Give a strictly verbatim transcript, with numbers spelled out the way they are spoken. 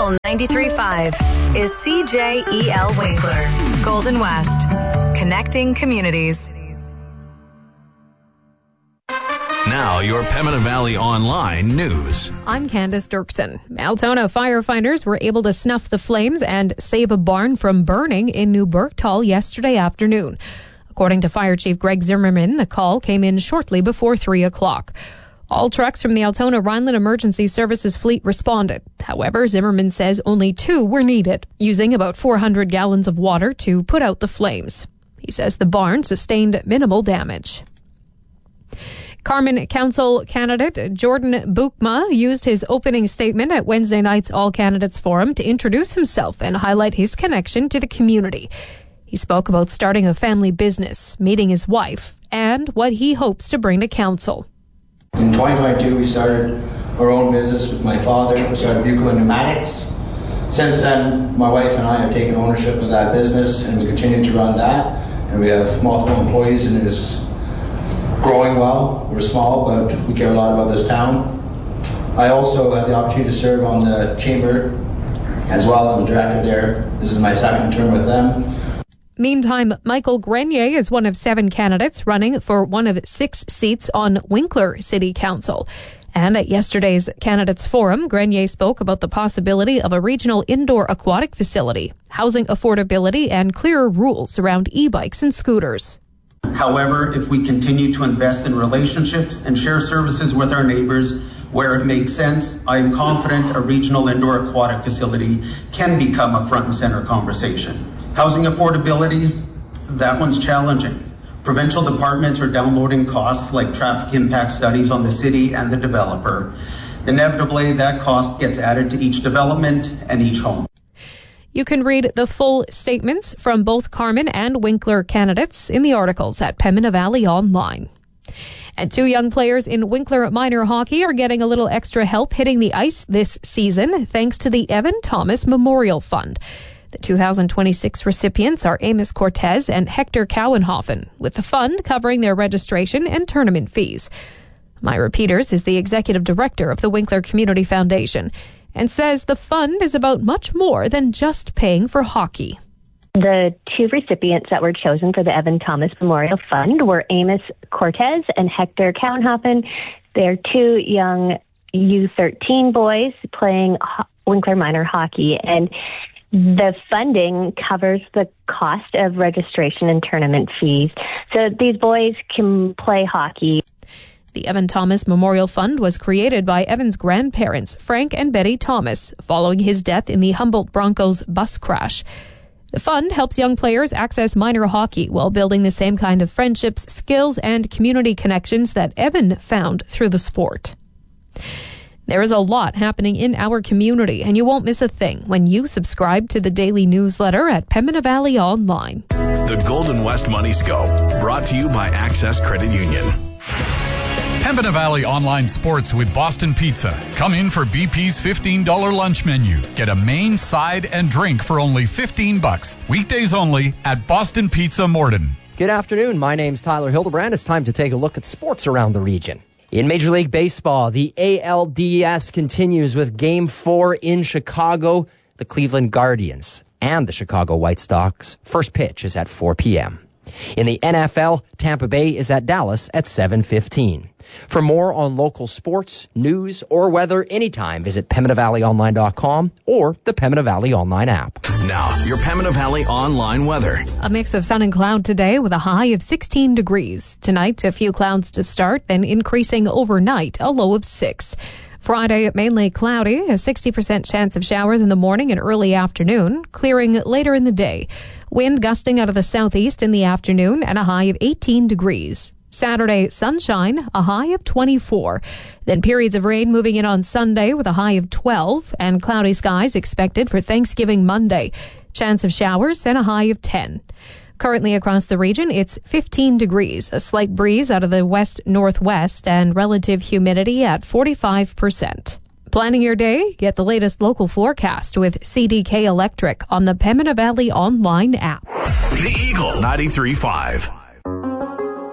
Eagle ninety-three point five is C J E L Winkler, Golden West, connecting communities. Now, your Pembina Valley Online news. I'm Candace Dirksen. Altona firefighters were able to snuff the flames and save a barn from burning in New Bergtal yesterday afternoon. According to Fire Chief Greg Zimmerman, the call came in shortly before three o'clock. All trucks from the Altona Rhineland Emergency Services fleet responded. However, Zimmerman says only two were needed, using about four hundred gallons of water to put out the flames. He says the barn sustained minimal damage. Carman Council candidate Jordan Boukma used his opening statement at Wednesday night's All Candidates Forum to introduce himself and highlight his connection to the community. He spoke about starting a family business, meeting his wife, and what he hopes to bring to council. In twenty twenty-two, we started our own business with my father. We started Buchla Pneumatics. Since then, my wife and I have taken ownership of that business, and we continue to run that. And we have multiple employees, and it is growing well. We're small, but we care a lot about this town. I also had the opportunity to serve on the chamber as well. I'm a director there. This is my second term with them. Meantime, Michael Grenier is one of seven candidates running for one of six seats on Winkler City Council. And at yesterday's Candidates Forum, Grenier spoke about the possibility of a regional indoor aquatic facility, housing affordability, and clearer rules around e-bikes and scooters. However, if we continue to invest in relationships and share services with our neighbors where it makes sense, I am confident a regional indoor aquatic facility can become a front and center conversation. Housing affordability, that one's challenging. Provincial departments are downloading costs like traffic impact studies on the city and the developer. Inevitably, that cost gets added to each development and each home. You can read the full statements from both Carman and Winkler candidates in the articles at Pembina Valley Online. And two young players in Winkler minor hockey are getting a little extra help hitting the ice this season thanks to the Evan Thomas Memorial Fund. The two thousand twenty-six recipients are Amos Cortez and Hector Cowenhofen, with the fund covering their registration and tournament fees. Myra Peters is the executive director of the Winkler Community Foundation and says the fund is about much more than just paying for hockey. The two recipients that were chosen for the Evan Thomas Memorial Fund were Amos Cortez and Hector Cowenhofen. They're two young U thirteen boys playing Winkler minor hockey, and the funding covers the cost of registration and tournament fees. So these boys can play hockey. The Evan Thomas Memorial Fund was created by Evan's grandparents, Frank and Betty Thomas, following his death in the Humboldt Broncos bus crash. The fund helps young players access minor hockey while building the same kind of friendships, skills, and community connections that Evan found through the sport. There is a lot happening in our community, and you won't miss a thing when you subscribe to the daily newsletter at Pembina Valley Online. The Golden West Money Scope, brought to you by Access Credit Union. Pembina Valley Online Sports with Boston Pizza. Come in for B P's fifteen dollars lunch menu. Get a main, side, and drink for only fifteen bucks. Weekdays only at Boston Pizza Morden. Good afternoon. My name's Tyler Hildebrand. It's time to take a look at sports around the region. In Major League Baseball, the A L D S continues with Game four in Chicago. The Cleveland Guardians and the Chicago White Sox. First pitch is at four p.m. In the N F L, Tampa Bay is at Dallas at seven fifteen. For more on local sports, news, or weather anytime, visit Pembina Valley Online dot com or the Pembina Valley Online app. Now, your Pembina Valley Online weather. A mix of sun and cloud today with a high of sixteen degrees. Tonight, a few clouds to start, then increasing overnight, a low of six. Friday, mainly cloudy, a sixty percent chance of showers in the morning and early afternoon, clearing later in the day. Wind gusting out of the southeast in the afternoon and a high of eighteen degrees. Saturday, sunshine, a high of twenty-four. Then periods of rain moving in on Sunday with a high of twelve, and cloudy skies expected for Thanksgiving Monday. Chance of showers and a high of ten. Currently across the region, it's fifteen degrees, a slight breeze out of the west-northwest, and relative humidity at forty-five percent. Planning your day? Get the latest local forecast with C D K Electric on the Pembina Valley Online app. The Eagle ninety-three point five.